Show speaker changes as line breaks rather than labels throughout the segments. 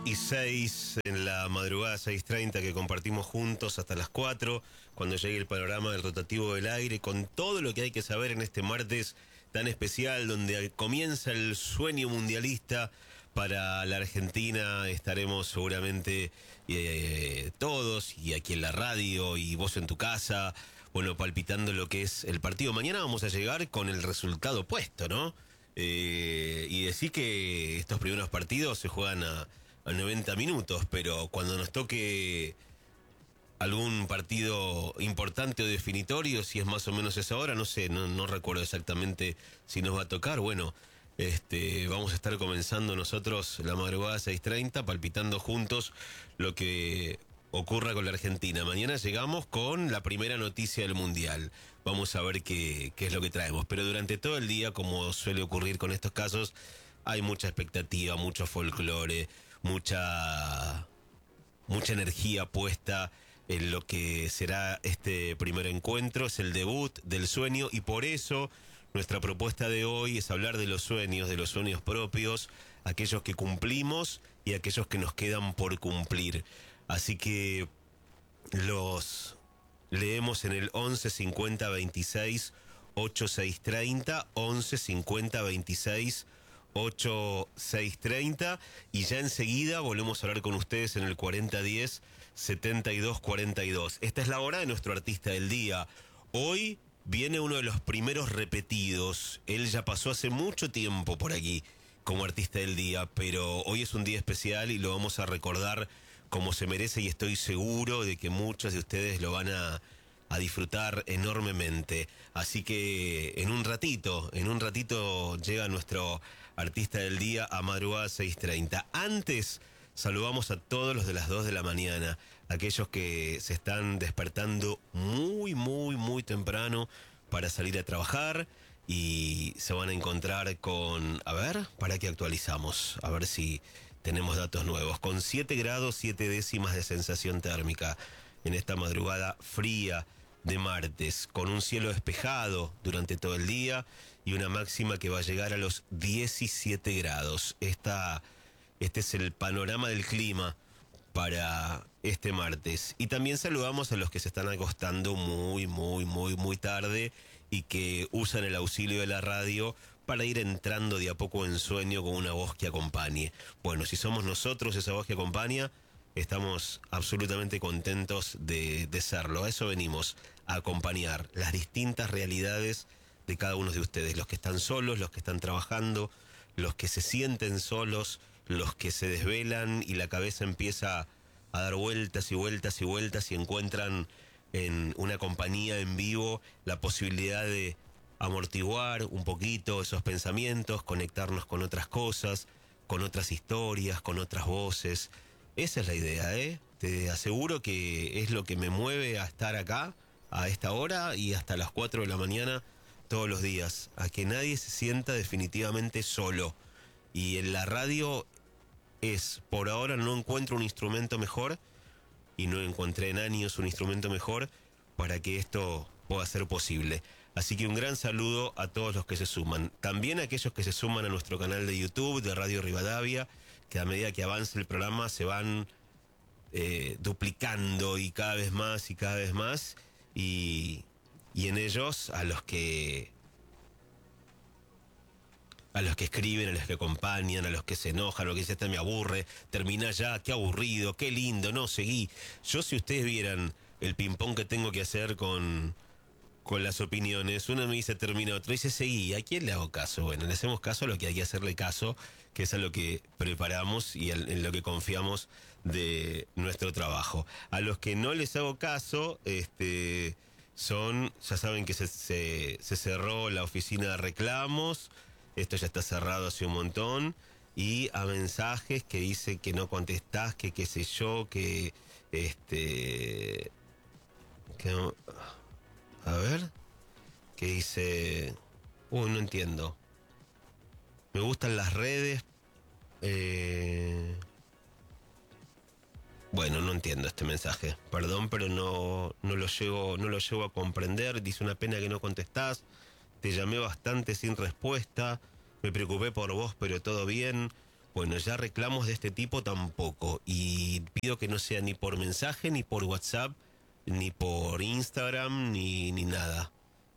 6 en la madrugada, 6:30, que compartimos juntos hasta las 4, cuando llegue el panorama del rotativo del aire, con todo lo que hay que saber en este martes tan especial, donde comienza el sueño mundialista para la Argentina. Estaremos seguramente todos, y aquí en la radio, y vos en tu casa, bueno, palpitando lo que es el partido. Mañana vamos a llegar con el resultado puesto, ¿no? Y decir que estos primeros partidos se juegan a 90 minutos, pero cuando nos toque algún partido importante o definitorio, si es más o menos esa hora, no sé, no recuerdo exactamente si nos va a tocar. Bueno, vamos a estar comenzando nosotros la madrugada 6:30, palpitando juntos lo que ocurra con la Argentina. Mañana llegamos con la primera noticia del Mundial. Vamos a ver qué es lo que traemos. Pero durante todo el día, como suele ocurrir con estos casos, hay mucha expectativa, mucho folclore, mucha energía puesta en lo que será este primer encuentro. Es el debut del sueño, y por eso nuestra propuesta de hoy es hablar de los sueños propios, aquellos que cumplimos y aquellos que nos quedan por cumplir. Así que los leemos en el 11 50 26 8630, 11 50 26 8630, y ya enseguida volvemos a hablar con ustedes en el 4010 7242. Esta es la hora de nuestro artista del día. Hoy viene uno de los primeros repetidos. Él ya pasó hace mucho tiempo por aquí como artista del día, pero hoy es un día especial y lo vamos a recordar como se merece, y estoy seguro de que muchos de ustedes lo van a disfrutar enormemente. Así que en un ratito llega nuestro artista del día a madrugada 6:30. Antes saludamos a todos los de las 2 de la mañana, aquellos que se están despertando muy temprano para salir a trabajar, y se van a encontrar con, a ver, para que actualizamos, a ver si tenemos datos nuevos, con 7 grados 7 décimas de sensación térmica en esta madrugada fría de martes, con un cielo despejado durante todo el día y una máxima que va a llegar a los 17 grados. Este es el panorama del clima para este martes. Y también saludamos a los que se están acostando muy tarde y que usan el auxilio de la radio para ir entrando de a poco en sueño con una voz que acompañe. Bueno, si somos nosotros esa voz que acompaña, estamos absolutamente contentos de serlo. A eso venimos, a acompañar las distintas realidades de cada uno de ustedes, los que están solos, los que están trabajando, los que se sienten solos, los que se desvelan y la cabeza empieza a dar vueltas y encuentran en una compañía en vivo la posibilidad de amortiguar un poquito esos pensamientos, conectarnos con otras cosas, con otras historias, con otras voces. Esa es la idea, ¿eh? Te aseguro que es lo que me mueve a estar acá a esta hora y hasta las 4 de la mañana todos los días, a que nadie se sienta definitivamente solo. Y en la radio por ahora no encuentro un instrumento mejor, y no encontré en años un instrumento mejor para que esto pueda ser posible. Así que un gran saludo a todos los que se suman. También a aquellos que se suman a nuestro canal de YouTube de Radio Rivadavia, que a medida que avance el programa se van duplicando, y cada vez más. Y en ellos a los que escriben, a los que acompañan, a los que se enojan, a los que dicen, me aburre, termina ya, qué aburrido, qué lindo, no, seguí. Yo, si ustedes vieran el ping-pong que tengo que hacer con las opiniones, uno me dice termina, otro dice seguí, ¿a quién le hago caso? Bueno, le hacemos caso a lo que hay que hacerle caso, que es a lo que preparamos y en lo que confiamos de nuestro trabajo. A los que no les hago caso, ya saben que se cerró la oficina de reclamos. Esto ya está cerrado hace un montón. Y a mensajes que dice que no contestás, que qué sé yo, que a ver, que dice, no entiendo. Me gustan las redes. Bueno, no entiendo este mensaje. Perdón, pero no lo llego a comprender. Dice, una pena que no contestás. Te llamé bastante sin respuesta. Me preocupé por vos, pero todo bien. Bueno, ya reclamos de este tipo tampoco. Y pido que no sea ni por mensaje, ni por WhatsApp, ni por Instagram, ni nada.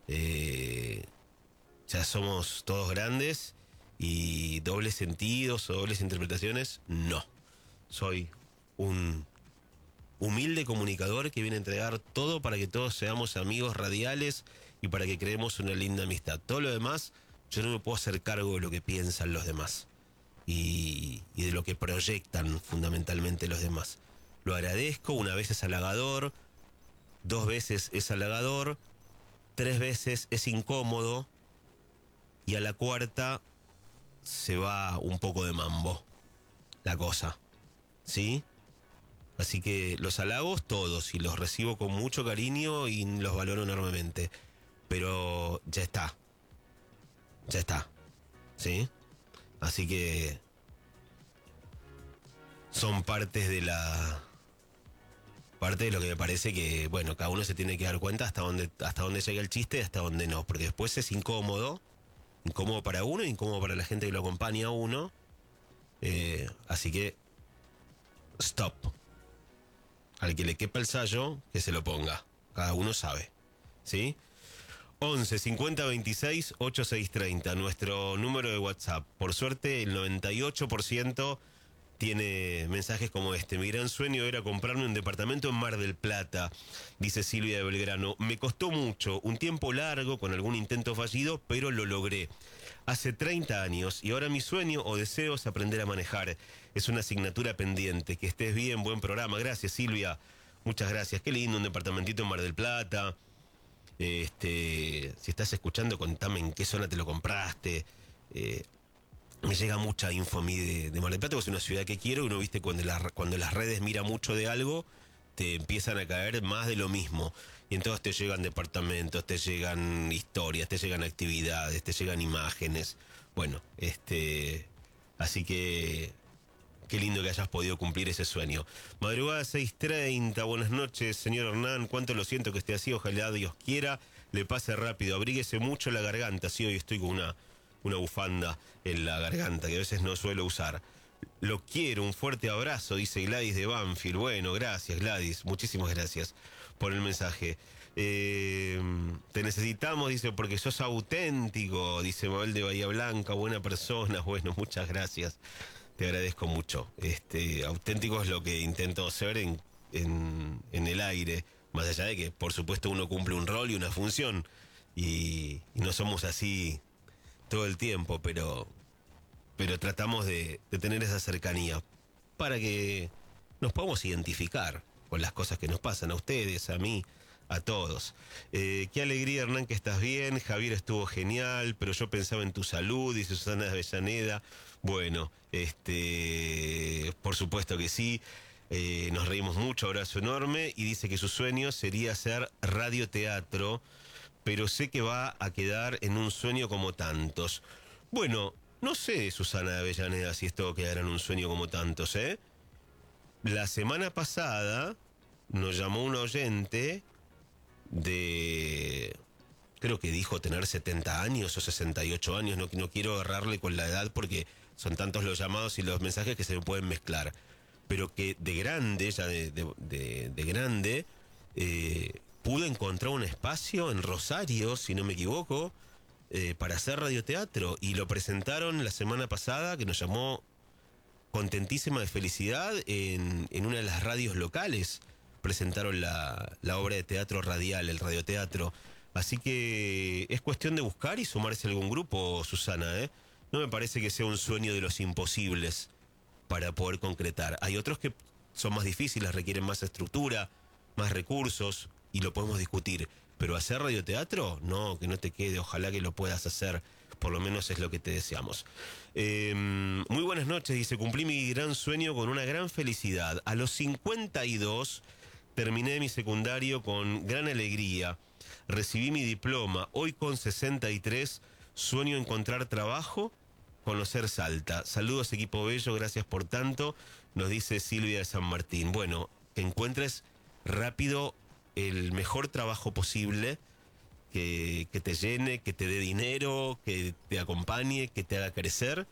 Ya somos todos grandes y dobles sentidos o dobles interpretaciones, no. Soy un humilde comunicador que viene a entregar todo para que todos seamos amigos radiales y para que creemos una linda amistad. Todo lo demás, yo no me puedo hacer cargo de lo que piensan los demás y de lo que proyectan fundamentalmente los demás. Lo agradezco, una vez es halagador, 2 veces es halagador, 3 veces es incómodo y a la 4ª se va un poco de mambo la cosa, ¿sí? Así que los halagos todos y los recibo con mucho cariño y los valoro enormemente. Pero ya está, ¿sí? Así que son parte de lo que me parece que, bueno, cada uno se tiene que dar cuenta hasta dónde llega el chiste y hasta dónde no, porque después es incómodo para uno y incómodo para la gente que lo acompaña a uno. Así que, stop. Al que le quepa el sayo, que se lo ponga. Cada uno sabe, ¿sí? 11 50 26 8630, nuestro número de WhatsApp. Por suerte, el 98% tiene mensajes como este. Mi gran sueño era comprarme un departamento en Mar del Plata, dice Silvia de Belgrano. Me costó mucho, un tiempo largo, con algún intento fallido, pero lo logré. Hace 30 años y ahora mi sueño o deseo es aprender a manejar. Es una asignatura pendiente. Que estés bien, buen programa. Gracias, Silvia. Muchas gracias. Qué lindo un departamentito en Mar del Plata. Si estás escuchando, contame en qué zona te lo compraste. Me llega mucha info a mí de Mar del Plata, porque es una ciudad que quiero. Uno, viste, cuando las redes mira mucho de algo, te empiezan a caer más de lo mismo. Y entonces te llegan departamentos, te llegan historias, te llegan actividades, te llegan imágenes. Bueno, así que qué lindo que hayas podido cumplir ese sueño. Madrugada 6:30, buenas noches, señor Hernán. Cuánto lo siento que esté así, ojalá Dios quiera le pase rápido. Abríguese mucho la garganta. Sí, hoy estoy con una bufanda en la garganta que a veces no suelo usar. Lo quiero, un fuerte abrazo, dice Gladys de Banfield. Bueno, gracias Gladys, muchísimas gracias por el mensaje. Te necesitamos, dice, porque sos auténtico, dice Mabel de Bahía Blanca, buena persona. Bueno, muchas gracias, te agradezco mucho. Auténtico es lo que intento ser en el aire, más allá de que, por supuesto, uno cumple un rol y una función, y no somos así todo el tiempo, pero tratamos de tener esa cercanía para que nos podamos identificar con las cosas que nos pasan a ustedes, a mí, a todos. Qué alegría, Hernán, que estás bien. Javier estuvo genial, pero yo pensaba en tu salud, dice Susana de Avellaneda. Bueno, por supuesto que sí. Nos reímos mucho, abrazo enorme. Y dice que su sueño sería hacer radioteatro, pero sé que va a quedar en un sueño como tantos. Bueno, no sé, Susana de Avellaneda, si esto quedará en un sueño como tantos, ¿eh? La semana pasada nos llamó un oyente creo que dijo tener 70 años o 68 años, no quiero errarle con la edad porque son tantos los llamados y los mensajes que se me pueden mezclar, pero que de grande, ya de grande, pudo encontrar un espacio en Rosario, si no me equivoco, para hacer radioteatro, y lo presentaron la semana pasada, que nos llamó contentísima de felicidad en una de las radios locales. Presentaron la obra de teatro radial, el radioteatro. Así que es cuestión de buscar y sumarse a algún grupo, Susana, ¿eh? No me parece que sea un sueño de los imposibles para poder concretar. Hay otros que son más difíciles, requieren más estructura, más recursos, y lo podemos discutir. Pero hacer radioteatro, no, que no te quede, ojalá que lo puedas hacer. Por lo menos es lo que te deseamos. Muy buenas noches, dice, cumplí mi gran sueño con una gran felicidad. A los 52 terminé mi secundario con gran alegría. Recibí mi diploma. Hoy con 63 sueño encontrar trabajo, conocer Salta. Saludos, equipo bello, gracias por tanto, nos dice Silvia de San Martín. Bueno, que encuentres rápido el mejor trabajo posible, que te llene, que te dé dinero, que te acompañe, que te haga crecer,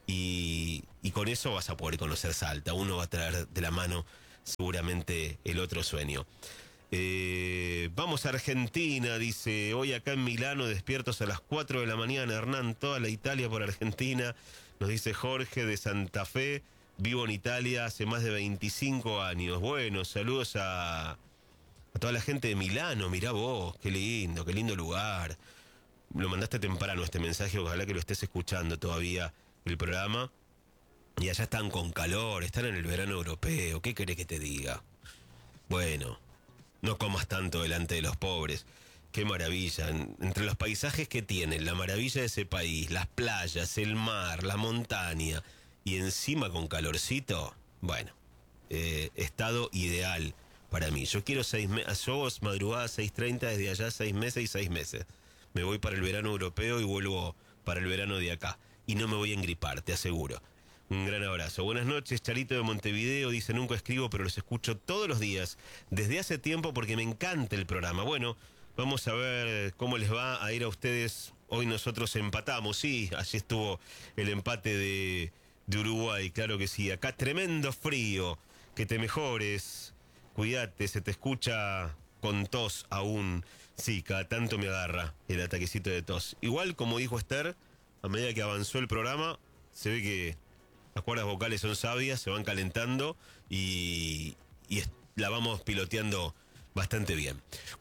y con eso vas a poder conocer Salta. Uno va a traer de la mano seguramente el otro sueño. Vamos a Argentina, dice, hoy acá en Milano, despiertos a las 4 de la mañana, Hernán, toda la Italia por Argentina, nos dice Jorge de Santa Fe, vivo en Italia hace más de 25 años. Bueno, saludos a toda la gente de Milano, mirá vos, qué lindo lugar. Lo mandaste temprano este mensaje, ojalá que lo estés escuchando todavía el programa. Y allá están con calor, están en el verano europeo, ¿qué querés que te diga? Bueno, no comas tanto delante de los pobres. Qué maravilla. Entre los paisajes que tienen, la maravilla de ese país, las playas, el mar, la montaña, y encima con calorcito, bueno, estado ideal para mí. Yo quiero 6 meses, yo madrugada 6:30, desde allá 6 meses y 6 meses. Me voy para el verano europeo y vuelvo para el verano de acá. Y no me voy a engripar, te aseguro. Un gran abrazo. Buenas noches, Charito de Montevideo. Dice, nunca escribo, pero los escucho todos los días, desde hace tiempo, porque me encanta el programa. Bueno, vamos a ver cómo les va a ir a ustedes. Hoy nosotros empatamos, sí, allí estuvo el empate de Uruguay, claro que sí. Acá tremendo frío, que te mejores, cuídate, se te escucha con tos aún. Sí, cada tanto me agarra el ataquecito de tos. Igual, como dijo Esther, a medida que avanzó el programa, se ve que las cuerdas vocales son sabias, se van calentando y la vamos piloteando bastante bien.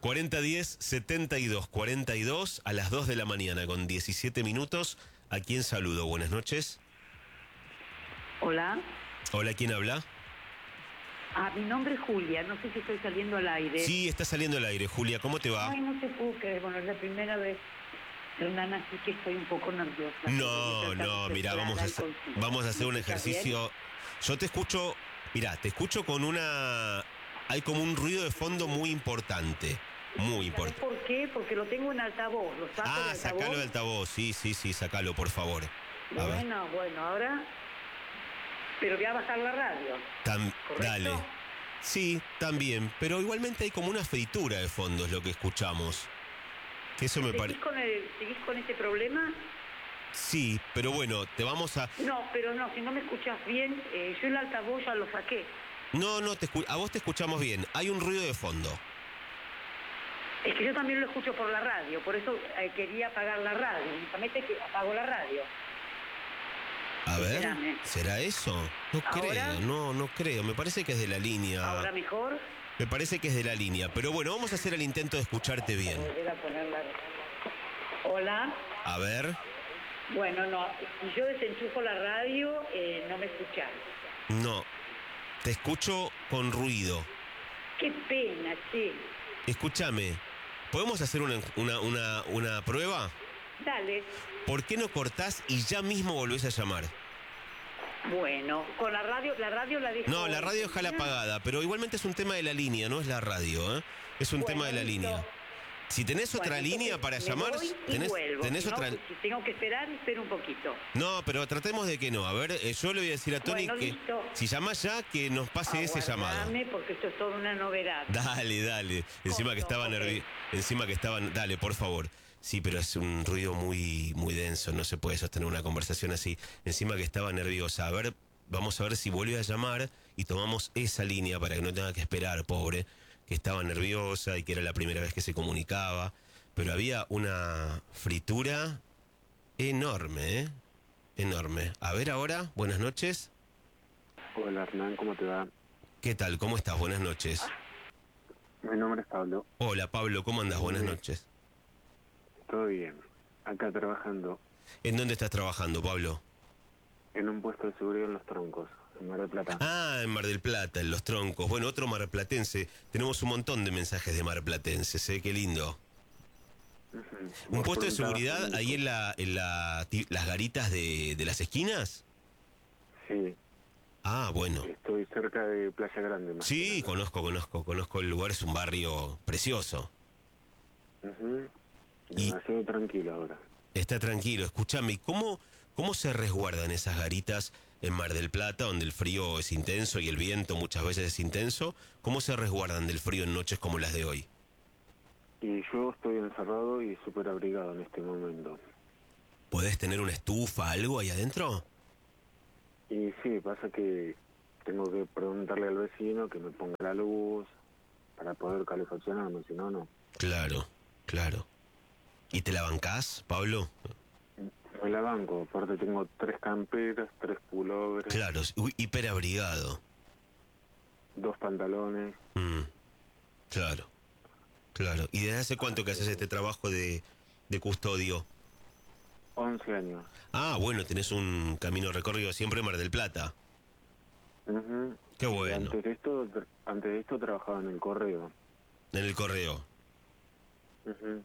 4010-7242 a las 2 de la mañana con 17 minutos. ¿A quién saludo? Buenas noches.
Hola.
Hola, ¿quién habla?
Mi nombre es Julia, no sé si estoy saliendo al aire.
Sí, está saliendo al aire. Julia, ¿cómo te va?
Ay, no se pudo creer, bueno, es la primera vez, Hernán, así que estoy un poco nerviosa.
No, mira, vamos a hacer un ejercicio. Yo te escucho, mira, te escucho con hay como un ruido de fondo muy importante. Muy importante.
¿Por qué? Porque lo tengo en altavoz. ¿Lo saco de altavoz?
Sacalo de altavoz, sí, sacalo, por favor.
Bueno, ahora... Pero voy a bajar la radio.
Dale. Sí, también, pero igualmente hay como una fritura de fondo, es lo que escuchamos. Que eso me parece...
¿Seguís con ese problema?
Sí, pero bueno, te vamos a...
No, pero no, si no me escuchás bien, yo el altavoz ya lo saqué.
No, a vos te escuchamos bien, hay un ruido de fondo.
Es que yo también lo escucho por la radio, por eso quería apagar la radio. Únicamente que apago la radio.
A ver, ¿será eso? No creo, no creo. Me parece que es de la línea.
¿Ahora mejor?
Me parece que es de la línea. Pero bueno, vamos a hacer el intento de escucharte bien.
Hola.
A ver.
Bueno, no. Si yo desenchufo la radio, no me escuchás.
No. Te escucho con ruido.
Qué pena, che.
Escúchame. ¿Podemos hacer una prueba?
Dale.
¿Por qué no cortás y ya mismo volvés a llamar?
Bueno, con la radio la dejo...
No, la radio déjala apagada, pero igualmente es un tema de la línea, no es la radio, ¿eh? Es un tema de la línea. Si tenés otra línea para llamar, tenés otra...
Si tengo que esperar, espero un poquito.
No, pero tratemos de que no. A ver, yo le voy a decir a Tony que listo. Si llamás ya, que nos pase ese llamado.
Porque esto es toda una novedad.
Dale. Encima que estaba nervioso. Encima que estaban... Dale, por favor. Sí, pero es un ruido muy denso, no se puede sostener una conversación así. Encima que estaba nerviosa. A ver, vamos a ver si vuelve a llamar y tomamos esa línea para que no tenga que esperar, pobre, que estaba nerviosa y que era la primera vez que se comunicaba. Pero había una fritura enorme, ¿eh? Enorme. A ver ahora, buenas noches.
Hola Hernán, ¿cómo te va?
¿Qué tal? ¿Cómo estás? Buenas noches.
Mi nombre es Pablo.
Hola Pablo, ¿cómo andas? Buenas noches.
Todo bien, acá trabajando.
¿En dónde estás trabajando, Pablo?
En un puesto de seguridad en Los Troncos, en Mar del Plata.
En Mar del Plata, en Los Troncos. Bueno, otro marplatense. Tenemos un montón de mensajes de marplatenses, ¿eh? Qué lindo. ¿Un puesto de seguridad ahí en las garitas de las esquinas?
Sí.
Bueno.
Estoy cerca de Playa Grande.
Sí, conozco el lugar, es un barrio precioso.
Demasiado tranquilo ahora.
Está tranquilo. Escúchame, ¿cómo se resguardan esas garitas en Mar del Plata, donde el frío es intenso y el viento muchas veces es intenso? ¿Cómo se resguardan del frío en noches como las de hoy?
Y yo estoy encerrado y súper abrigado en este momento.
¿Podés tener una estufa, algo ahí adentro?
Y sí, pasa que tengo que preguntarle al vecino que me ponga la luz para poder calefaccionarme, si no, no.
Claro, claro. ¿Y te la bancás, Pablo?
Me la banco, aparte tengo 3 camperas, 3 pullovers,
Claro, hiperabrigado.
2 pantalones.
Claro, claro. ¿Y desde hace cuánto que haces este trabajo de custodio?
11 años.
Ah, bueno, tenés un camino recorrido siempre en Mar del Plata.
Ujú.
Qué
Y
bueno.
antes de esto trabajaba en el correo.
En el correo.
Ujú.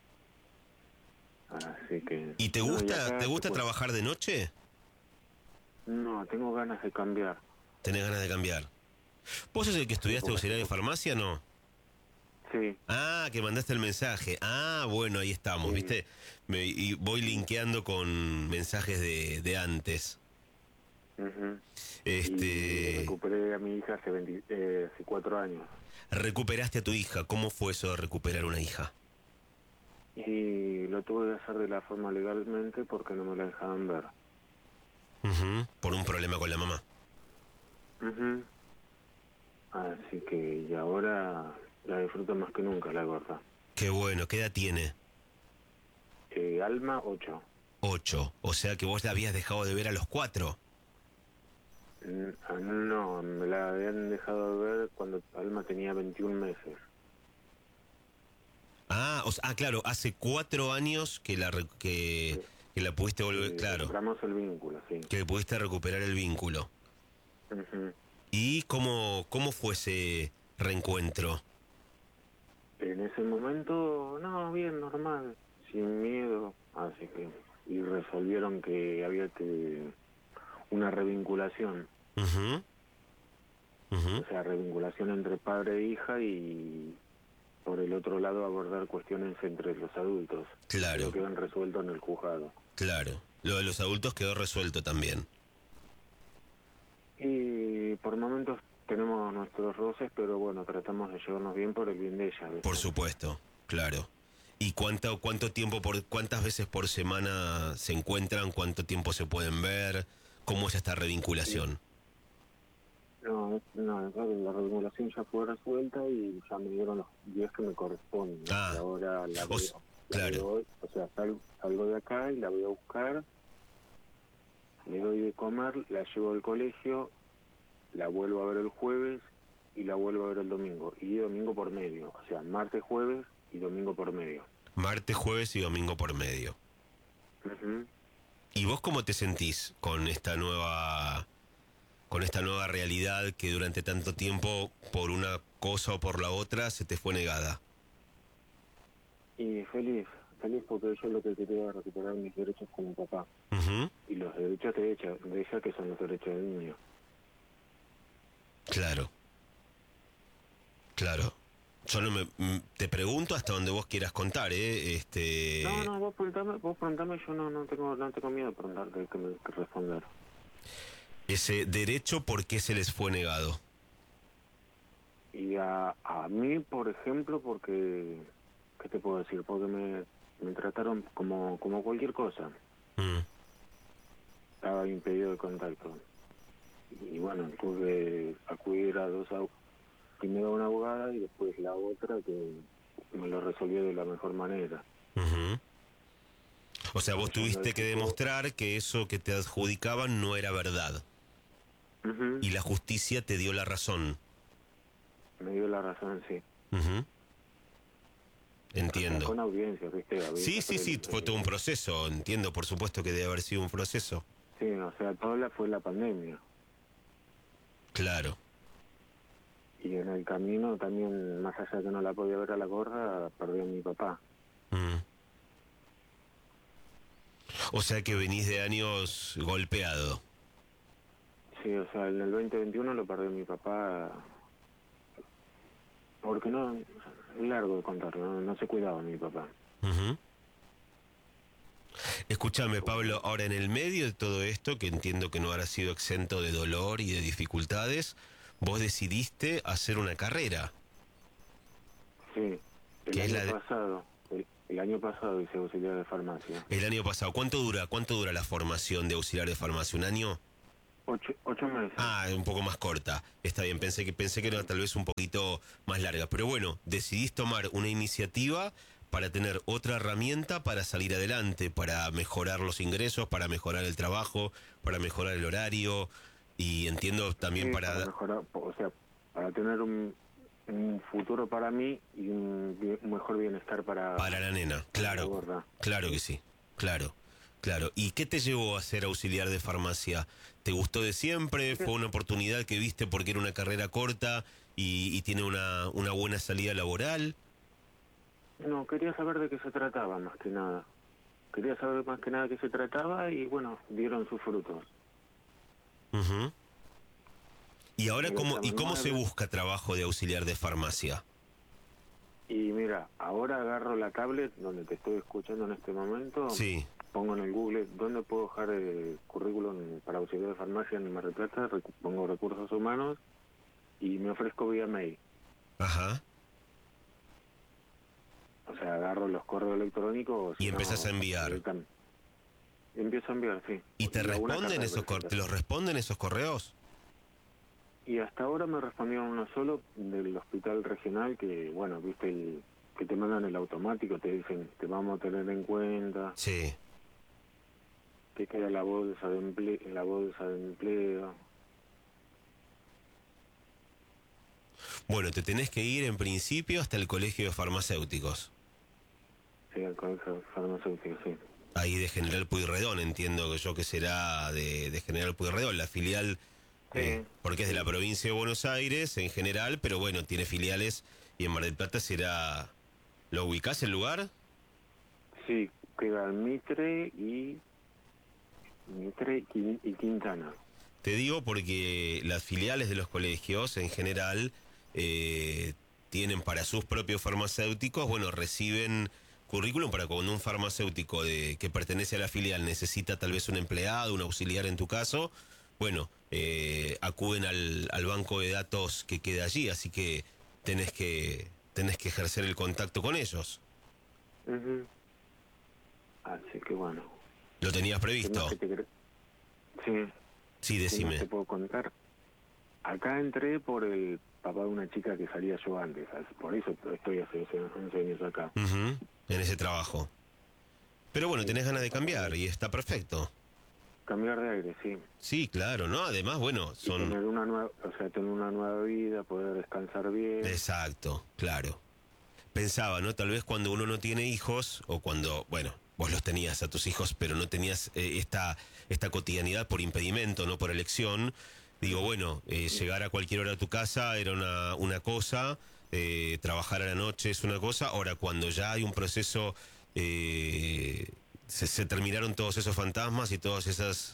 Así que...
¿Y te
no, y
gusta,
acá
te gusta
se puede-
trabajar de noche?
No, tengo ganas de cambiar.
¿Tenés ganas de cambiar? ¿Vos sos el que estudiaste
porque-
auxiliar de farmacia, no?
Sí,
Ah, que mandaste el mensaje. Ah, bueno, ahí estamos,
Sí.
¿viste? Y voy linkeando con mensajes de antes.
ujú. Y
Este,
recuperé a mi hija hace 4 años.
recuperaste a tu hija. ¿Cómo fue eso de recuperar una hija?
Y lo tuve que hacer de la forma legalmente porque no me la dejaban ver.
Ujú, por un problema con la mamá.
Ujú. Así que y ahora la disfruto más que nunca, la gorda.
Qué bueno, ¿qué edad tiene?
Alma, 8.
8. O sea que vos la habías dejado de ver a los 4.
No, me la habían dejado de ver cuando Alma tenía 21 meses.
Claro, hace 4 años que que la pudiste volver, claro,
Recuperamos el vínculo, sí.
que pudiste recuperar el vínculo.
Ujú.
¿Y cómo fue ese reencuentro?
En ese momento, no, bien, normal, sin miedo, así que... Y resolvieron que había una revinculación,
Ujú, ujú,
o sea, revinculación entre padre e hija y por el otro lado abordar cuestiones entre los adultos.
Claro.
Que quedan resueltos en el juzgado.
claro. Lo de los adultos quedó resuelto también.
Y por momentos tenemos nuestros roces, pero bueno, tratamos de llevarnos bien por el bien de ella. ¿Viste?
Por supuesto, claro. ¿Y cuánto tiempo, cuántas veces por semana se encuentran? ¿Cuánto tiempo se pueden ver? ¿Cómo es esta revinculación?
No, claro, la regulación ya fue resuelta y ya me dieron los días que me corresponden. ¿no?
Ah,
Y ahora la
o s-
veo,
claro.
o sea, salgo de acá y la voy a buscar, le doy de comer, la llevo al colegio, la vuelvo a ver el jueves y la vuelvo a ver el domingo. Y domingo por medio, o sea, martes, jueves y domingo por medio.
Martes, jueves y domingo por medio.
Ujú.
¿Y vos cómo te sentís con esta nueva realidad que durante tanto tiempo, por una cosa o por la otra, se te fue negada?
Y feliz porque yo lo que quería era recuperar mis derechos como papá.
Ujú,
Y los derechos de ella que son los derechos del niño.
claro, claro. Yo no te pregunto hasta donde vos quieras contar, ¿eh?
No, vos preguntame, yo no tengo miedo de preguntarte que responder.
Ese derecho, ¿por qué se les fue negado?
Y a mí, por ejemplo, porque, ¿qué te puedo decir? Porque me trataron como cualquier cosa.
Mm,
Estaba impedido de contacto. Y bueno, tuve que acudir a primero a una abogada y después la otra que me lo resolvió de la mejor manera.
ujú. O sea, vos
Yo no
tuviste que
chico-
demostrar que eso que te adjudicaban no era verdad.
Ujú.
Y la justicia te dio la razón.
Me dio la razón, sí.
Ujú.
O sea,
Entiendo.
con audiencia, ¿viste?
Sí, fue todo un proceso. Entiendo, por supuesto que debe haber sido un proceso.
Sí, o sea, fue la pandemia.
Claro.
Y en el camino también, más allá que no la podía ver a la gorda, perdí a mi papá.
Mm. O sea que venís de años golpeado.
Sí, o sea, en el 2021 lo perdí a mi papá porque no, es largo de contar, no se cuidaba mi papá.
Ujú. Escúchame, Pablo, ahora en el medio de todo esto, que entiendo que no habrá sido exento de dolor y de dificultades, vos decidiste hacer una carrera.
Sí,
¿Qué es la de-
el año pasado hice auxiliar de farmacia.
El año pasado. ¿Cuánto dura la formación de auxiliar de farmacia? ¿Un año?
8 meses.
Ah, un poco más corta. Está bien, pensé que era tal vez un poquito más larga. Pero bueno, decidís tomar una iniciativa para tener otra herramienta para salir adelante, para mejorar los ingresos, para mejorar el trabajo, para mejorar el horario y entiendo también
Sí,
para...
mejorar, o sea, para tener un futuro para mí y un mejor bienestar
Para la nena,
la
claro,
gorda.
claro que sí, claro, claro. ¿Y qué te llevó a ser auxiliar de farmacia? ¿Te gustó de siempre? ¿Fue una oportunidad que viste porque era una carrera corta y tiene una buena salida laboral?
No, quería saber de qué se trataba más que nada. Quería saber más que nada de qué se trataba y bueno, dieron sus frutos.
Ujú. ¿Y ahora
El
cómo, y
examen
cómo se
9.
busca trabajo de auxiliar de farmacia?
Y mira, ahora agarro la tablet donde te estoy escuchando en este momento,
Sí,
pongo en el Google dónde puedo dejar el currículum para auxiliar de farmacia en Mar del Plata, pongo recursos humanos y me ofrezco vía mail.
ajá.
O sea, agarro los correos electrónicos
Y
si
empezás a
no,
enviar.
directamente. Empiezo a enviar, sí.
¿Y te
hago una
responden
carta de
esos te
presentación.
los responden esos correos?
Y hasta ahora me respondieron uno solo del hospital regional que, bueno, viste, que te mandan el automático, te dicen, te vamos a tener en cuenta,
Sí.
que queda la bolsa de empleo.
Bueno, te tenés que ir en principio hasta el colegio de farmacéuticos.
Sí, el colegio farmacéutico, sí.
Ahí de General Pueyrredón, entiendo que yo que será de General Pueyrredón, la filial,
Sí,
porque es de la provincia de Buenos Aires en general, pero bueno, tiene filiales y en Mar del Plata será... ¿Lo ubicás el lugar?
sí, queda el Mitre y Quintana.
Te digo porque las filiales de los colegios en general tienen para sus propios farmacéuticos, bueno, reciben currículum para cuando un farmacéutico que pertenece a la filial necesita tal vez un empleado, un auxiliar en tu caso, bueno, acuden al banco de datos que queda allí, así que tenés que ejercer el contacto con ellos.
Ujú. Así que bueno,
¿Lo tenías
¿qué más
previsto?
que te Sí,
Sí,
¿qué más te
decime.
puedo contar? Acá entré por el papá de una chica que salía yo antes, por eso estoy hace 11 años acá.
Ujú, en ese trabajo. Pero bueno,
Sí,
tenés ganas
el
de
papá
cambiar y está perfecto.
cambiar de aire, sí.
Sí, claro, ¿no? Además, bueno,
Y
son...
tener una nueva, o sea, tener una nueva vida, poder descansar bien.
Exacto, claro. Pensaba, ¿no? Tal vez cuando uno no tiene hijos, o cuando, bueno, vos los tenías a tus hijos, pero no tenías esta cotidianidad por impedimento, no por elección. Digo, bueno, llegar a cualquier hora a tu casa era una cosa, trabajar a la noche es una cosa. Ahora, cuando ya hay un proceso, se terminaron todos esos fantasmas y todas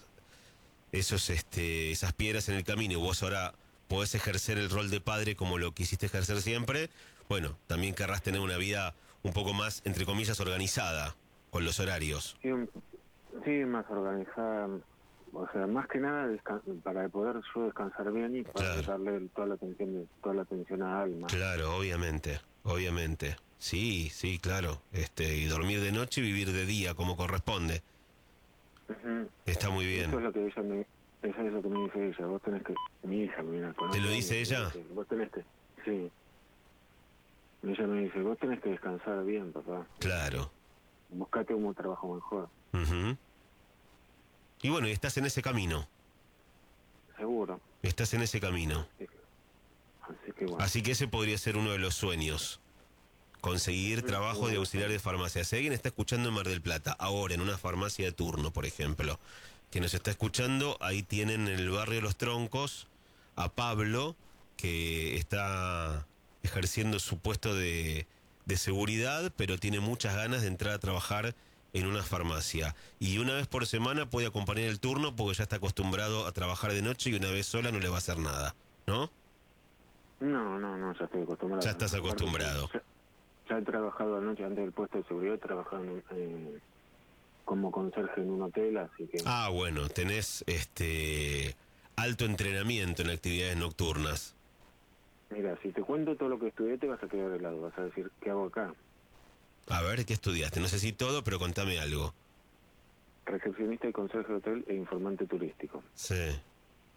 esas piedras en el camino y vos ahora podés ejercer el rol de padre como lo quisiste ejercer siempre, bueno, también querrás tener una vida un poco más, entre comillas, organizada con los horarios.
Sí, sí, más organizada, o sea, más que nada para poder yo descansar bien y poder
Claro,
darle toda la atención a Alma.
claro, obviamente, obviamente. Sí, sí, claro. Y dormir de noche y vivir de día como corresponde.
Ujú.
Está muy
Eso
bien.
es lo que eso es lo que me dice ella, vos tenés que, mi hija, mira, con
¿Te lo
11 años,
dice
me
ella?
dice, vos tenés que, sí, ella me dice, vos tenés que descansar bien, papá,
Claro.
buscate un trabajo mejor,
Ujú. Y bueno, y estás en ese camino.
seguro,
Estás en ese camino.
así que bueno.
Así que ese podría ser uno de los sueños. Conseguir trabajo de auxiliar de farmacia. Si alguien está escuchando en Mar del Plata, ahora en una farmacia de turno, por ejemplo, que nos está escuchando, ahí tienen en el barrio Los Troncos a Pablo, que está ejerciendo su puesto de seguridad, pero tiene muchas ganas de entrar a trabajar en una farmacia. Y una vez por semana puede acompañar el turno porque ya está acostumbrado a trabajar de noche y una vez sola no le va a hacer nada, ¿no?
No, ya estoy acostumbrado.
Ya estás
Aparte,
acostumbrado.
ya he trabajado anoche antes del puesto de seguridad, he trabajado como conserje en un hotel, así que,
Ah, bueno, tenés alto entrenamiento en actividades nocturnas.
mira, si te cuento todo lo que estudié, te vas a quedar helado, vas a decir, ¿qué hago acá?
A ver, ¿qué estudiaste? No sé si todo, pero contame algo.
Recepcionista y conserje de hotel e informante turístico.
Sí.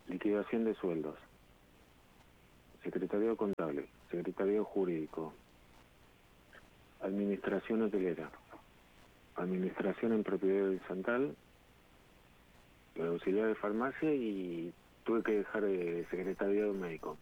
liquidación de sueldos, secretariado contable, secretariado jurídico, administración hotelera, administración en propiedad horizontal, auxiliar de farmacia y tuve que dejar secretariado médico.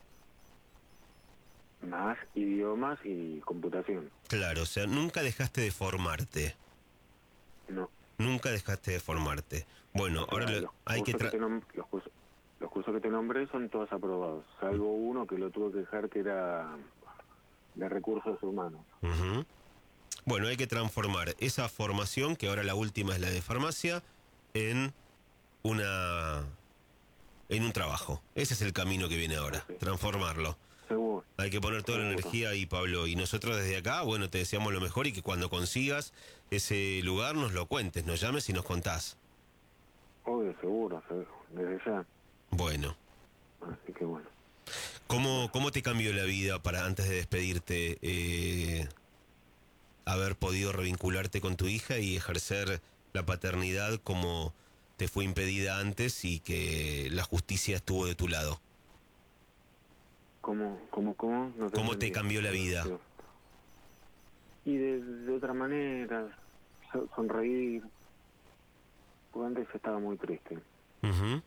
Más idiomas y computación.
Claro, o sea, nunca dejaste de formarte.
No.
Nunca dejaste de formarte. Bueno,
O sea,
ahora hay que...
los cursos que te nombré son todos aprobados, salvo uno que lo tuve que dejar, que era de recursos humanos.
Ujú. Bueno, hay que transformar esa formación, que ahora la última es la de farmacia, en un trabajo. Ese es el camino que viene ahora,
Sí.
transformarlo.
Seguro.
Hay que poner toda la
Seguro.
energía ahí, Pablo. Y nosotros desde acá, bueno, te deseamos lo mejor y que cuando consigas ese lugar nos lo cuentes, nos llames y nos contás.
Obvio, seguro, desde ya.
Bueno.
Así que bueno.
¿Cómo te cambió la vida para antes de despedirte haber podido revincularte con tu hija y ejercer la paternidad como te fue impedida antes y que la justicia estuvo de tu lado?
¿Cómo? No
¿Cómo te
entendí.
cambió la vida?
Y de otra manera, sonreír. Porque antes estaba muy triste.
Ujú.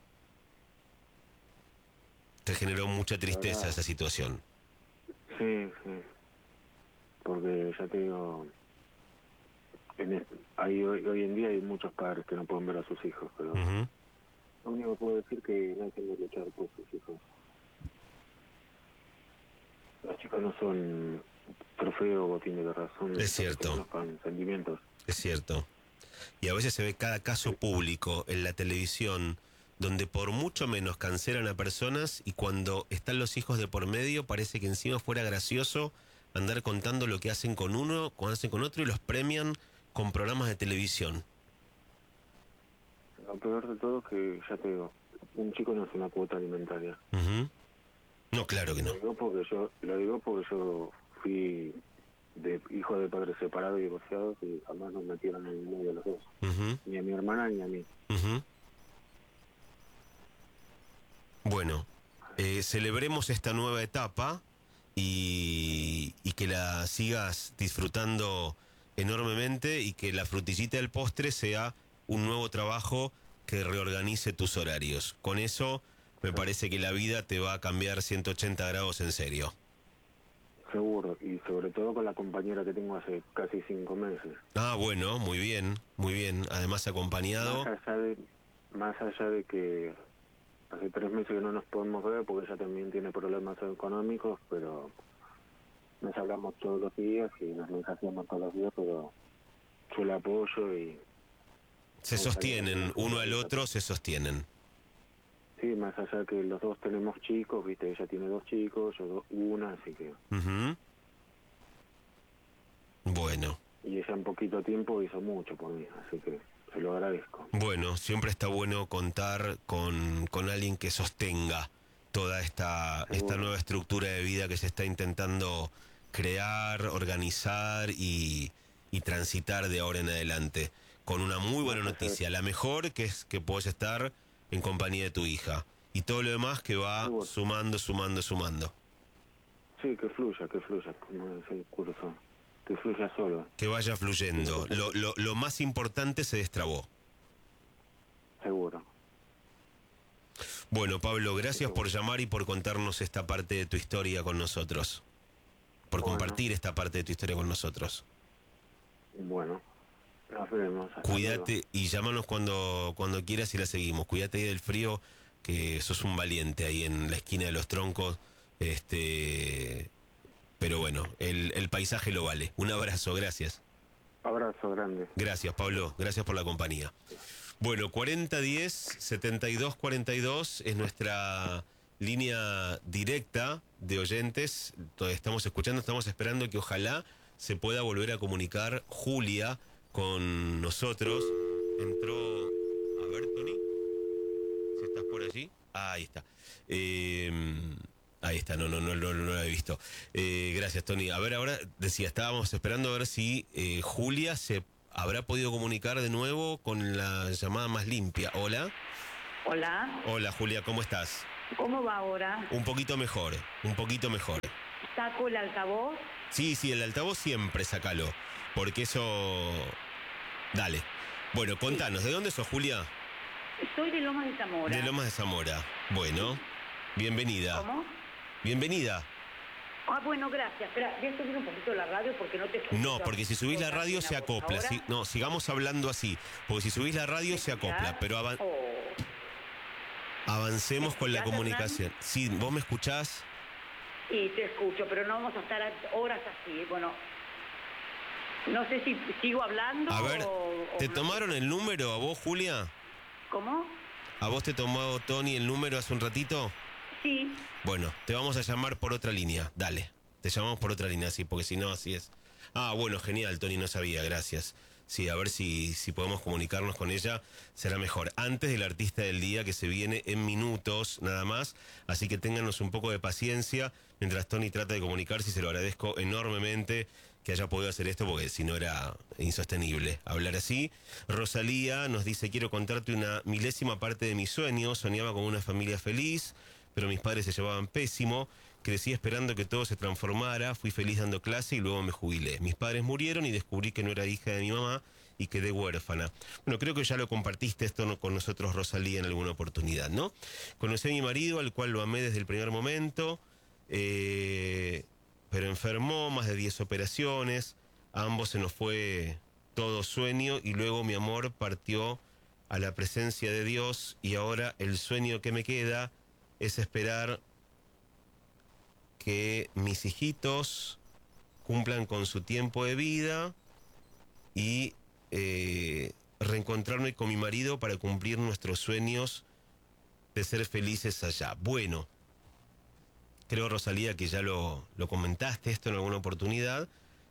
Te generó mucha tristeza esa situación.
Sí. Porque ya te digo, hoy en día hay muchos padres que no pueden ver a sus hijos, pero
Ujú.
lo único que puedo decir es que no hay que luchar por sus hijos. Los chicos no son trofeo o botín de guerra, son
Es cierto.
con sentimientos.
Es cierto. Y a veces se ve cada caso público en la televisión donde por mucho menos cancelan a personas y cuando están los hijos de por medio parece que encima fuera gracioso andar contando lo que hacen con uno, cuando hacen con otro y los premian con programas de televisión.
Lo peor de todo es que, ya te digo, un chico no es una cuota alimentaria.
Ujú. No, claro que no.
Lo digo porque yo fui hijo de padres separados y divorciados y jamás nos metieron en el medio de los dos.
Ujú,
Ni a mi hermana ni a mí.
ujú. Bueno, celebremos esta nueva etapa y que la sigas disfrutando enormemente y que la frutillita del postre sea un nuevo trabajo que reorganice tus horarios. Con eso me parece que la vida te va a cambiar 180 grados en serio.
Seguro. Y sobre todo con la compañera que tengo hace casi 5 meses.
Ah, bueno, muy bien, muy bien. Además acompañado.
Más allá de que hace 3 meses que no nos podemos ver porque ella también tiene problemas económicos, pero nos hablamos todos los días y nos mensajeamos todos los días, pero yo la apoyo y...
Se sostienen, uno al otro se sostienen.
Sí, más allá que los dos tenemos chicos, viste, ella tiene 2 chicos, yo una, así que...
Ujú. Bueno.
Y ella en poquito tiempo hizo mucho por mí, así que se lo agradezco.
Bueno, siempre está bueno contar con alguien que sostenga toda esta nueva estructura de vida que se está intentando crear, organizar y transitar de ahora en adelante. Con una muy buena noticia, la mejor, que es que puedes estar en compañía de tu hija. Y todo lo demás que va sumando.
Sí, que fluya, como es el curso. Que fluya solo.
Que vaya fluyendo. Lo más importante se destrabó.
Seguro.
Bueno, Pablo, gracias por llamar y por contarnos esta parte de tu historia con nosotros. Por compartir esta parte de tu historia con nosotros.
Bueno, nos vemos. Hasta
Cuídate
luego.
y llámanos cuando quieras y la seguimos. Cuídate ahí del frío, que sos un valiente ahí en la esquina de los troncos. Pero bueno, el paisaje lo vale. Un abrazo, gracias.
Abrazo grande.
Gracias, Pablo. Gracias por la compañía. Bueno, 4010-7242 es nuestra línea directa de oyentes. Todavía estamos escuchando, estamos esperando que ojalá se pueda volver a comunicar Julia con nosotros. Entró... A ver, Tony, si estás por allí. Ah, ahí está. Ahí está, no lo he visto. Gracias, Tony. A ver, ahora decía, estábamos esperando a ver si Julia se habrá podido comunicar de nuevo con la llamada más limpia. Hola.
Hola.
Hola, Julia, ¿cómo estás?
¿Cómo va ahora?
Un poquito mejor, un poquito mejor.
¿Saco el altavoz?
Sí, el altavoz siempre sácalo, porque eso... Dale. Bueno, contanos, ¿de dónde sos, Julia?
Soy de Lomas de Zamora.
De Lomas de Zamora. Bueno, bienvenida.
¿Cómo?
Bienvenida.
Bueno, gracias. Espera, voy a subir un poquito la radio porque no te escucho.
No, porque si subís la radio se acopla. No, sigamos hablando así. Porque si subís la radio se acopla. Pero avancemos con la comunicación. Sí, ¿vos me escuchás?
Sí, te escucho, pero no vamos a estar horas así. Bueno, no sé si sigo hablando.
A ver, ¿te tomaron el número a vos, Julia?
¿Cómo?
¿A vos te tomó Tony el número hace un ratito?
Sí.
Bueno, te vamos a llamar por otra línea. Dale, te llamamos por otra línea, sí, porque si no, así es. Ah, bueno, genial, Tony, no sabía, gracias. Sí, a ver si podemos comunicarnos con ella, será mejor. Antes del artista del día, que se viene en minutos nada más, así que ténganos un poco de paciencia mientras Tony trata de comunicarse, y se lo agradezco enormemente que haya podido hacer esto, porque si no era insostenible hablar así. Rosalía nos dice: quiero contarte una milésima parte de mis sueños. Soñaba con una familia feliz, pero mis padres se llevaban pésimo. Crecí esperando que todo se transformara, fui feliz dando clase y luego me jubilé. Mis padres murieron y descubrí que no era hija de mi mamá y quedé huérfana. Bueno, creo que ya lo compartiste esto con nosotros, Rosalía, en alguna oportunidad, ¿no? Conocí a mi marido, al cual lo amé desde el primer momento, pero enfermó, más de 10 operaciones, a ambos se nos fue todo sueño y luego mi amor partió a la presencia de Dios, y ahora el sueño que me queda es esperar que mis hijitos cumplan con su tiempo de vida y reencontrarme con mi marido para cumplir nuestros sueños de ser felices allá. Bueno, creo, Rosalía, que ya lo comentaste esto en alguna oportunidad,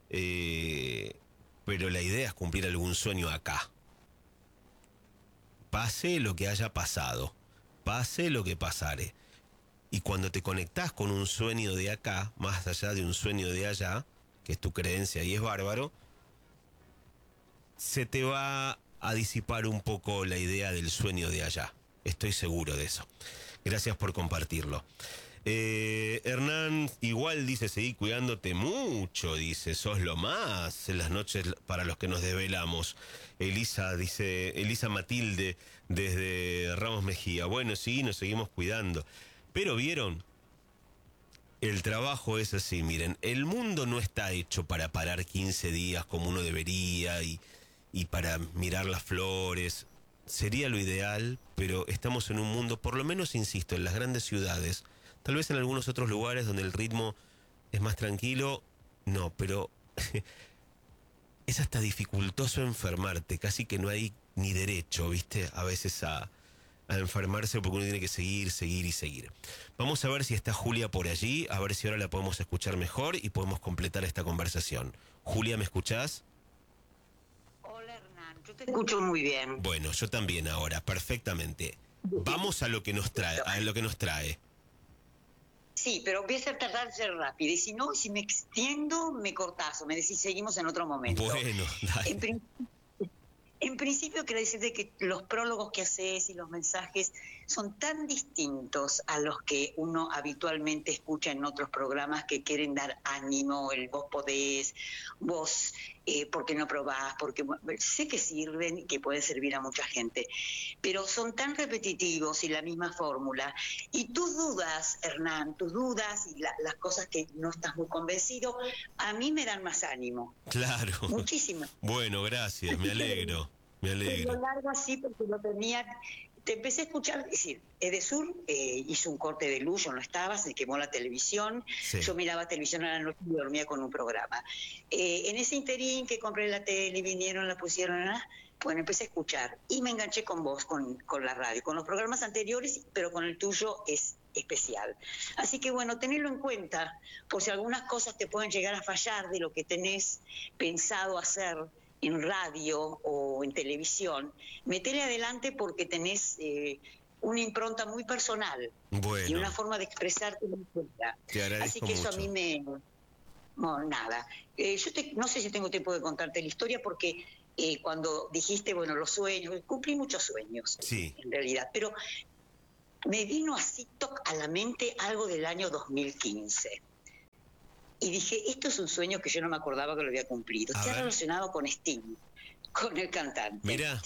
pero la idea es cumplir algún sueño acá. Pase lo que haya pasado, pase lo que pasare. Y cuando te conectás con un sueño de acá, más allá de un sueño de allá, que es tu creencia y es bárbaro, se te va a disipar un poco la idea del sueño de allá. Estoy seguro de eso. Gracias por compartirlo. Hernán igual dice: seguí cuidándote mucho, dice, sos lo más en las noches para los que nos desvelamos. Elisa dice, Elisa Matilde desde Ramos Mejía: bueno, sí, nos seguimos cuidando. Pero vieron, el trabajo es así, miren, el mundo no está hecho para parar 15 días como uno debería y para mirar las flores. Sería lo ideal, pero estamos en un mundo, por lo menos, insisto, en las grandes ciudades, tal vez en algunos otros lugares donde el ritmo es más tranquilo, no, pero es hasta dificultoso enfermarte, casi que no hay ni derecho, ¿viste? A veces a enfermarse, porque uno tiene que seguir. Vamos a ver si está Julia por allí, a ver si ahora la podemos escuchar mejor y podemos completar esta conversación. Julia, ¿me escuchás?
Hola, Hernán, yo te escucho muy bien.
Bueno, yo también ahora, perfectamente. Vamos a lo que nos trae,
Sí, pero voy a tratar de ser rápida, y si no, si me extiendo, me cortás o me decís seguimos en otro momento.
Bueno, dale.
En principio, quiero decirte que los prólogos que haces y los mensajes son tan distintos a los que uno habitualmente escucha en otros programas que quieren dar ánimo, el vos podés, vos, ¿por qué no probás? Porque sé que sirven y que pueden servir a mucha gente, pero son tan repetitivos y la misma fórmula. Y tus dudas, Hernán, tus dudas y las cosas que no estás muy convencido, a mí me dan más ánimo.
Claro.
Muchísimo.
Bueno, gracias, me alegro. Lo
largo así porque lo tenía. Te empecé a escuchar, es decir, Edesur hizo un corte de luz, yo no estaba, se quemó la televisión, sí. Yo miraba televisión a la noche y dormía con un programa. En ese interín que compré la tele, vinieron, la pusieron, bueno, empecé a escuchar y me enganché con vos, con la radio, con los programas anteriores, pero con el tuyo es especial. Así que bueno, tenedlo en cuenta, por si algunas cosas te pueden llegar a fallar de lo que tenés pensado hacer en radio o en televisión, metele adelante porque tenés una impronta muy personal, bueno, y una forma de expresarte muy clara. Así que eso mucho. A mí me... No, nada. Yo no sé si tengo tiempo de contarte la historia porque cuando dijiste, bueno, los sueños, cumplí muchos sueños,
Sí.
en realidad, pero me vino así a la mente algo del año 2015. Y dije, esto es un sueño que yo no me acordaba que lo había cumplido. Está relacionado con Sting, con el cantante.
Mira.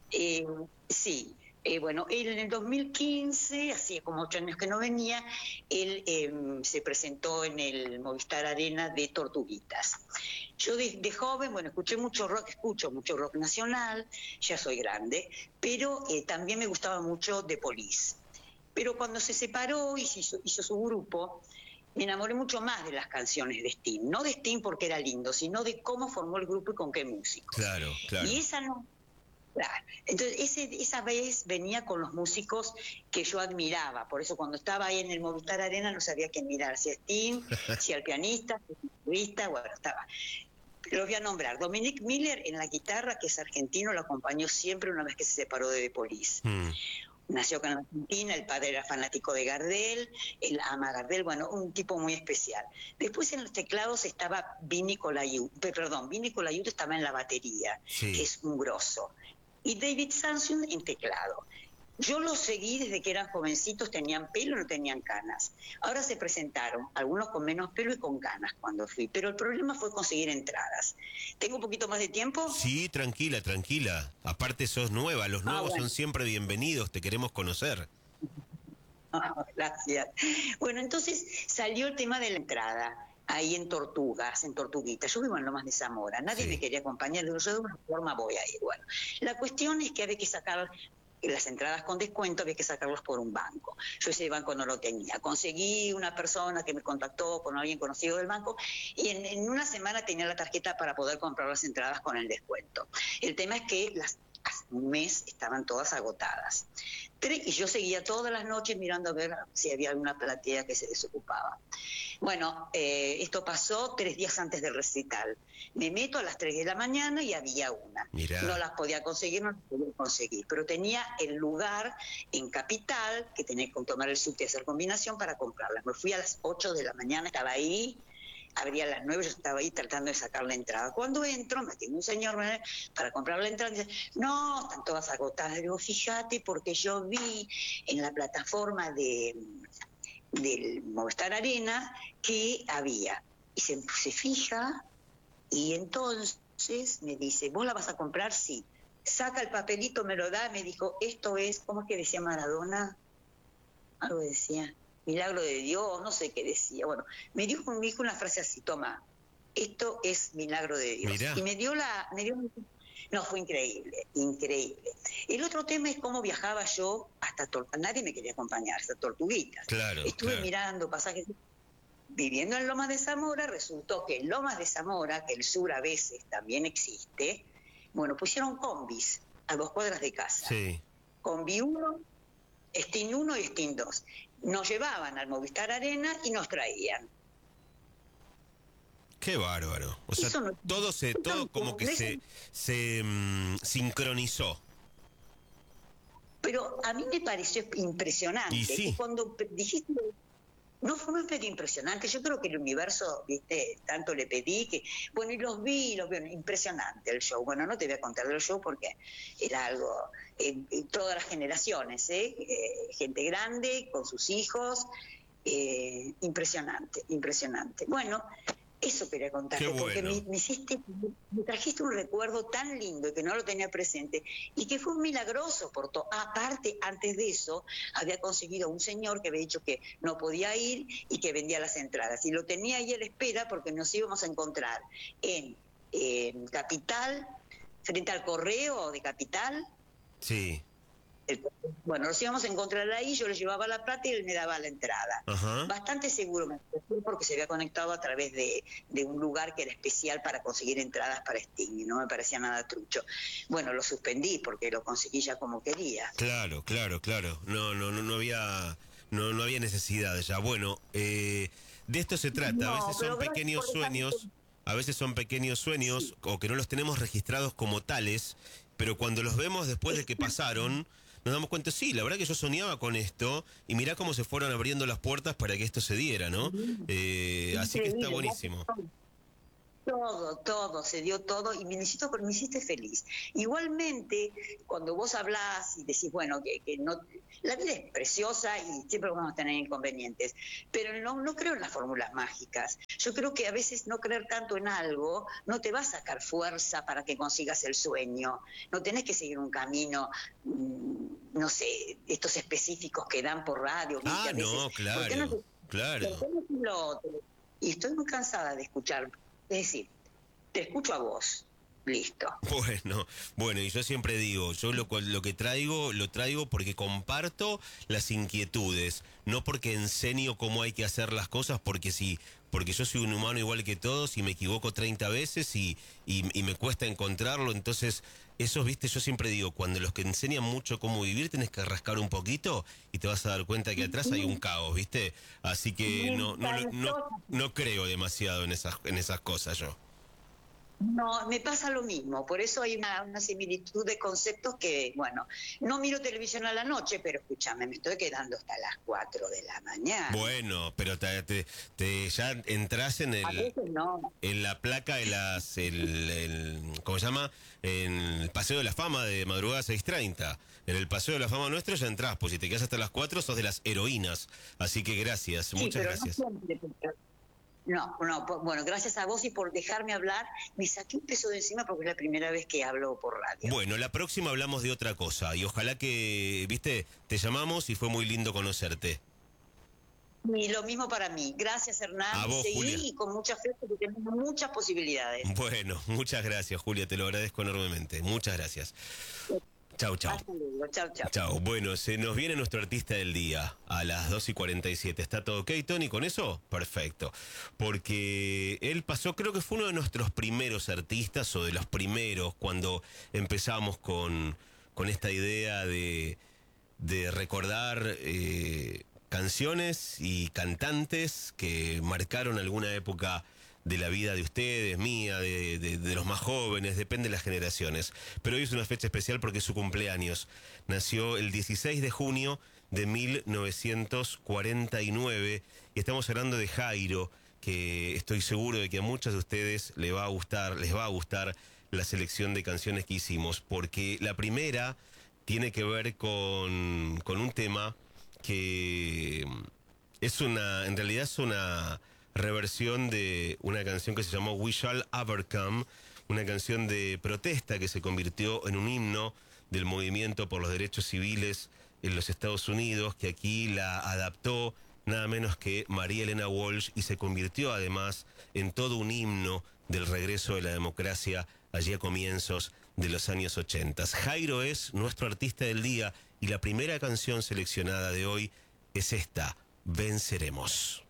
Sí. Bueno, él en el 2015, hacía como 8 años que no venía, él se presentó en el Movistar Arena de Tortuguitas. Yo de joven, bueno, escucho mucho rock nacional, ya soy grande, pero también me gustaba mucho The Police. Pero cuando se separó y hizo su grupo, me enamoré mucho más de las canciones de Sting. No de Sting porque era lindo, sino de cómo formó el grupo y con qué músicos.
Claro, claro.
Y esa no... Claro. Entonces, esa vez venía con los músicos que yo admiraba. Por eso cuando estaba ahí en el Movistar Arena no sabía quién mirar, si a Sting, si al pianista, si al guitarrista, bueno, estaba. Lo voy a nombrar. Dominic Miller en la guitarra, que es argentino, lo acompañó siempre una vez que se separó de The Police. Nació acá en Argentina, el padre era fanático de Gardel, él ama a Gardel, bueno, un tipo muy especial. Después en los teclados estaba Vinny Colaiuta estaba en la batería, que es un grosso. Y David Sanson en teclado. Yo los seguí desde que eran jovencitos, tenían pelo, no tenían canas. Ahora se presentaron, algunos con menos pelo y con canas cuando fui, pero el problema fue conseguir entradas. ¿Tengo un poquito más de tiempo?
Sí, tranquila, tranquila. Aparte sos nueva, los nuevos son siempre bienvenidos, te queremos conocer.
Gracias. Bueno, entonces salió el tema de la entrada. Ahí en Tortuguitas. Yo vivo en Lomas de Zamora. Nadie me quería acompañar. Digo, yo de una forma voy a ir. Bueno, la cuestión es que había que sacar las entradas con descuento, había que sacarlos por un banco. Yo ese banco no lo tenía. Conseguí una persona que me contactó con alguien conocido del banco y en una semana tenía la tarjeta para poder comprar las entradas con el descuento. El tema es que hace un mes estaban todas agotadas. Y yo seguía todas las noches mirando a ver si había alguna platea que se desocupaba. Bueno, esto pasó 3 días antes del recital. Me meto a las 3 de la mañana y había una.
Mirá.
No las podía conseguir, pero tenía el lugar en Capital, que tenía que tomar el subte y hacer combinación para comprarlas. Me fui a las 8 de la mañana, estaba ahí, abría a las 9, yo estaba ahí tratando de sacar la entrada. Cuando entro, me tiene un señor para comprar la entrada y dice, no, están todas agotadas. Digo, fíjate, porque yo vi en la plataforma del Movistar Arena que había. Y se fija y entonces me dice, ¿vos la vas a comprar? Sí. Saca el papelito, me lo da, me dijo, esto es, ¿cómo es que decía Maradona? Algo decía, milagro de Dios, no sé qué decía. Bueno, me dijo una frase así, toma, esto es milagro de Dios.
Mirá.
Y me dio no, fue increíble, increíble. El otro tema es cómo viajaba yo hasta nadie me quería acompañar, hasta Tortuguitas.
Claro,
Estuve mirando pasajes. Viviendo en Lomas de Zamora, resultó que en Lomas de Zamora, que el sur a veces también existe, bueno, pusieron combis a 2 cuadras de casa.
Sí.
Combi 1, Sting 1 y Sting 2. Nos llevaban al Movistar Arena y nos traían.
Qué bárbaro. O sea, todo como que se sincronizó.
Pero a mí me pareció impresionante.
Y sí.
Cuando dijiste... No, fue un medio impresionante. Yo creo que el universo, viste, tanto le pedí que... Bueno, y los vi, impresionante el show. Bueno, no te voy a contar del show porque era algo... todas las generaciones, gente grande, con sus hijos. Impresionante, impresionante. Bueno, eso quería contarte,
bueno.
Porque me trajiste un recuerdo tan lindo y que no lo tenía presente y que fue milagroso por todo. Aparte, antes de eso, había conseguido un señor que había dicho que no podía ir y que vendía las entradas. Y lo tenía ahí a la espera porque nos íbamos a encontrar en Capital, frente al correo de Capital.
Sí.
Bueno, nos íbamos a encontrar ahí, yo le llevaba la plata y él me daba la entrada.
Ajá.
Bastante seguro me pareció porque se había conectado a través de un lugar que era especial para conseguir entradas para Sting y no me parecía nada trucho. Bueno, lo suspendí porque lo conseguí ya como quería.
Claro. No había necesidad ya. Bueno, de esto se trata. A veces son pequeños sueños. A veces son pequeños sueños, sí, o que no los tenemos registrados como tales, pero cuando los vemos después de que pasaron, nos damos cuenta, sí, la verdad que yo soñaba con esto, y mirá cómo se fueron abriendo las puertas para que esto se diera, ¿no? Así que está buenísimo.
Todo, se dio todo y me hiciste feliz. Igualmente, cuando vos hablás y decís, bueno, que no, la vida es preciosa y siempre vamos a tener inconvenientes, pero no creo en las fórmulas mágicas. Yo creo que a veces no creer tanto en algo no te va a sacar fuerza para que consigas el sueño. No tenés que seguir un camino, no sé, estos específicos que dan por radio.
Ah, no, claro, claro.
Y estoy muy cansada de escuchar. Es decir, te escucho a vos, listo.
Bueno, y yo siempre digo, yo lo que traigo, lo traigo porque comparto las inquietudes, no porque enseño cómo hay que hacer las cosas, porque yo soy un humano igual que todos y me equivoco 30 veces y me cuesta encontrarlo, entonces, viste, yo siempre digo, cuando los que enseñan mucho cómo vivir, tenés que rascar un poquito y te vas a dar cuenta que atrás hay un caos, ¿viste? Así que no creo demasiado en esas cosas yo.
No, me pasa lo mismo, por eso hay una similitud de conceptos que, bueno, no miro televisión a la noche, pero escúchame, me estoy quedando hasta las 4 de la mañana.
Bueno, pero ya entras en
A veces no.
en la placa de ¿cómo se llama? En el Paseo de la Fama de madrugada 6:30. En el Paseo de la Fama nuestro ya entrás, pues si te quedas hasta las 4 sos de las heroínas. Así que gracias,
Sí,
muchas gracias.
Bueno, gracias a vos y por dejarme hablar. Me saqué un peso de encima porque es la primera vez que hablo por radio.
Bueno, la próxima hablamos de otra cosa y ojalá que, viste, te llamamos y fue muy lindo conocerte.
Y lo mismo para mí. Gracias, Hernán.
A vos,
seguí
Julia.
Y con mucha fe porque tenemos muchas posibilidades.
Bueno, muchas gracias, Julia, te lo agradezco enormemente. Muchas gracias. Chau, chau.
Hasta luego. Chau.
Chau. Bueno, se nos viene nuestro artista del día a las 2:47. ¿Está todo ok, Tony, con eso? Perfecto. Porque él pasó, creo que fue uno de nuestros primeros artistas o de los primeros cuando empezamos con esta idea de recordar canciones y cantantes que marcaron alguna época de la vida de ustedes, mía, de los más jóvenes, depende de las generaciones. Pero hoy es una fecha especial porque es su cumpleaños. Nació el 16 de junio de 1949 y estamos hablando de Jairo, que estoy seguro de que a muchos de ustedes les va a gustar la selección de canciones que hicimos, porque la primera tiene que ver con un tema que en realidad es una reversión de una canción que se llamó We Shall Overcome, una canción de protesta que se convirtió en un himno del movimiento por los derechos civiles en los Estados Unidos, que aquí la adaptó nada menos que María Elena Walsh y se convirtió además en todo un himno del regreso de la democracia allí a comienzos de los años 80. Jairo es nuestro artista del día y la primera canción seleccionada de hoy es esta, Venceremos.